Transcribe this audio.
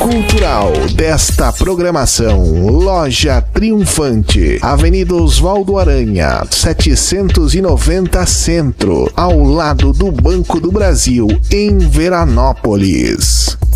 cultural desta programação. Loja Triunfante, Avenida Oswaldo Aranha, 790 Centro, ao lado do Banco do Brasil, em Veranópolis.